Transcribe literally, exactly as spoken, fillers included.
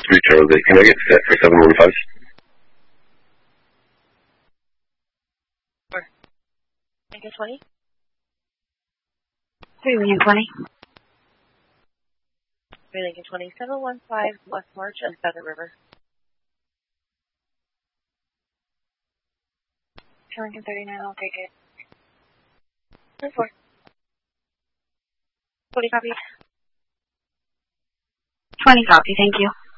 three Charlie. Can I get set for seven one five? Sure. Lincoln twenty? three Lincoln twenty. three Lincoln twenty, seven one five, West March and Feather River. two Lincoln thirty-nine, I'll take it. ten four. twenty copy. twenty copy, thank you.